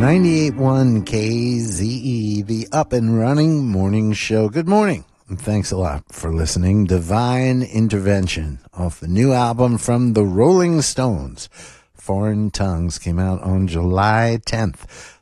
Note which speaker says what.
Speaker 1: 98.1 KZE, the up and running morning show. Good morning, and thanks a lot for listening. Divine Intervention, off the new album from the Rolling Stones. Foreign Tongues came out on July 10th.